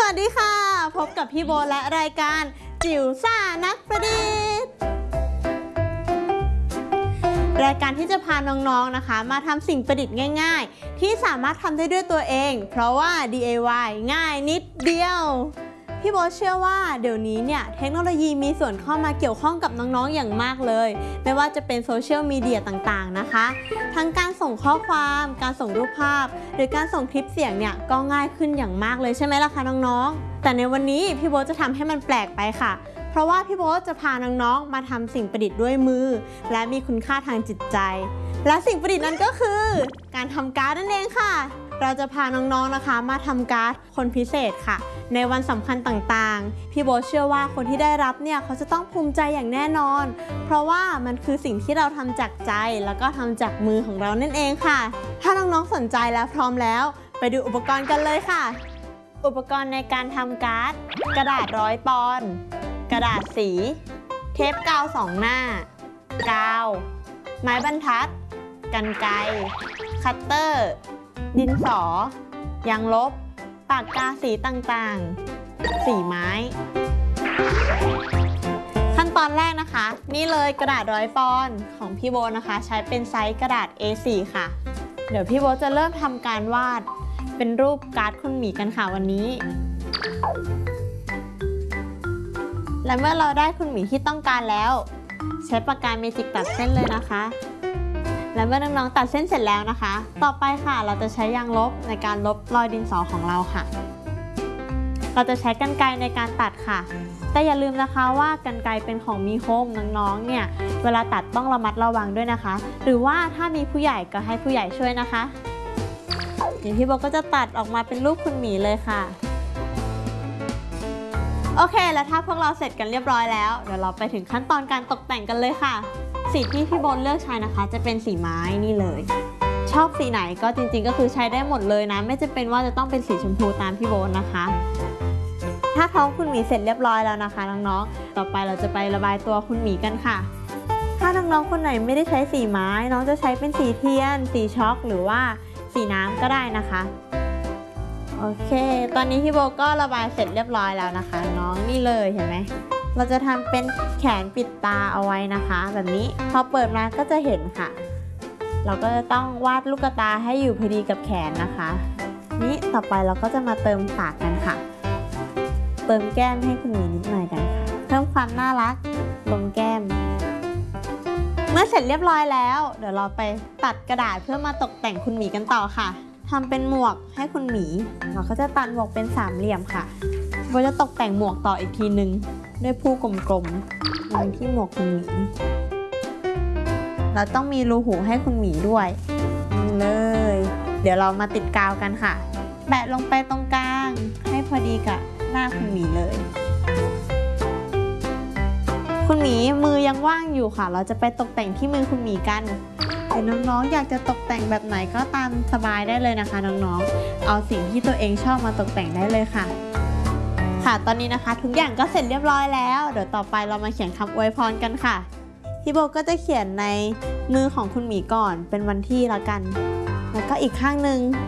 วัสดีค่ะพบกับพี่โบและรายการจิ๋วซ่านักประดิษฐ์รายการที่จะพาน้องๆนะคะมาทำสิ่งประดิษฐ์ง่ายๆที่สามารถทำได้ด้วยตัวเองเพราะว่า DIY ง่ายนิดเดียวพี่โบเชื่อว่าเดี๋ยวนี้เนี่ยเทคโนโลยีมีส่วนเข้ามาเกี่ยวข้องกับน้องๆอย่างมากเลยไม่ว่าจะเป็นโซเชียลมีเดียต่างๆนะคะทั้งการส่งข้อความการส่งรูปภาพหรือการส่งคลิปเสียงเนี่ยก็ง่ายขึ้นอย่างมากเลยใช่ไหมล่ะคะน้องๆแต่ในวันนี้พี่โบจะทำให้มันแปลกไปค่ะเพราะว่าพี่โบจะพาน้องๆมาทำสิ่งประดิษฐ์ด้วยมือและมีคุณค่าทางจิตใจและสิ่งประดิษฐ์นั้นก็คือการทำการ์ดนั่นเองค่ะเราจะพาน้องๆนะคะมาทำการ์ดคนพิเศษค่ะในวันสำคัญต่างๆพี่โบเชื่อว่าคนที่ได้รับเนี่ยเขาจะต้องภูมิใจอย่างแน่นอนเพราะว่ามันคือสิ่งที่เราทำจากใจแล้วก็ทำจากมือของเรานั่นเองค่ะถ้าน้องๆสนใจและพร้อมแล้วไปดูอุปกรณ์กันเลยค่ะอุปกรณ์ในการทำการ์ดกระดาษ100 ปอนด์กระดาษสีเทปกาว2 หน้ากาวไม้บรรทัดกรรไกรคัตเตอร์ดินสอยางลบปากกาสีต่างๆสีไม้ขั้นตอนแรกนะคะนี่เลยกระดาษ100 ปอนด์ของพี่โบนะคะใช้เป็นไซส์กระดาษ A4 ค่ะเดี๋ยวพี่โบจะเริ่มทำการวาดเป็นรูปการ์ดคุณหมีกันค่ะวันนี้และเมื่อเราได้คุณหมีที่ต้องการแล้วใช้ปากกาเมจิกตัดเส้นเลยนะคะและเมื่อน้องๆตัดเส้นเสร็จแล้วนะคะต่อไปค่ะเราจะใช้ยางลบในการลบรอยดินสอของเราค่ะเราจะใช้กรรไกรในการตัดค่ะแต่อย่าลืมนะคะว่ากรรไกรเป็นของมีคมน้องๆเนี่ยเวลาตัดต้องระมัดระวังด้วยนะคะหรือว่าถ้ามีผู้ใหญ่ก็ให้ผู้ใหญ่ช่วยนะคะอย่างพี่โบก็จะตัดออกมาเป็นรูปคุณหมีเลยค่ะโอเคแล้วถ้าพวกเราเสร็จกันเรียบร้อยแล้วเดี๋ยวเราไปถึงขั้นตอนการตกแต่งกันเลยค่ะสีที่พี่โบเลือกใช้นะคะจะเป็นสีไม้นี่เลยชอบสีไหนก็จริงๆก็คือใช้ได้หมดเลยนะไม่จำเป็นว่าจะต้องเป็นสีชมพูตามพี่โบนะคะถ้าท้องคุณหมีเสร็จเรียบร้อยแล้วนะคะน้องๆต่อไปเราจะไประบายตัวคุณหมีกันค่ะถ้าน้องๆคนไหนไม่ได้ใช้สีไม้น้องจะใช้เป็นสีเทียนสีช็อกหรือว่าสีน้ำก็ได้นะคะโอเคตอนนี้พี่โบก็ระบายเสร็จเรียบร้อยแล้วนะคะน้องนี่เลยเห็นไหมเราจะทำเป็นแขนปิดตาเอาไว้นะคะแบบนี้พอเปิดมาก็จะเห็นค่ะเราก็จะต้องวาดลูกตาให้อยู่พอดีกับแขนนะคะนี่ต่อไปเราก็จะมาเติมปากกันค่ะเติมแก้มให้คุณหมีนิดหน่อยกันค่ะเพิ่มความน่ารักลงแก้มเมื่อเสร็จเรียบร้อยแล้วเดี๋ยวเราไปตัดกระดาษเพื่อมาตกแต่งคุณหมีกันต่อค่ะทำเป็นหมวกให้คุณหมีเราก็จะตัดหมวกเป็น3 เหลี่ยมค่ะโบจะตกแต่งหมวกต่ออีกทีนึงด้วยผู้กลมๆวางที่หมวกคุณหมีเราต้องมีรูหูให้คุณหมีด้วยนี่เลยเดี๋ยวเรามาติดกาวกันค่ะแปะลงไปตรงกลางให้พอดีกับหน้าคุณหมีเลยคุณหมีมือยังว่างอยู่ค่ะเราจะไปตกแต่งที่มือคุณหมีกันแต่น้องๆอยากจะตกแต่งแบบไหนก็ตามสบายได้เลยนะคะน้องๆเอาสิ่งที่ตัวเองชอบมาตกแต่งได้เลยค่ะตอนนี้นะคะทุกอย่างก็เสร็จเรียบร้อยแล้วเดี๋ยวต่อไปเรามาเขียนคำอวยพรกันค่ะพี่โบก็จะเขียนในมือของคุณหมีก่อนเป็นวันที่ละกันแล้วก็อีกข้างหนึ่ง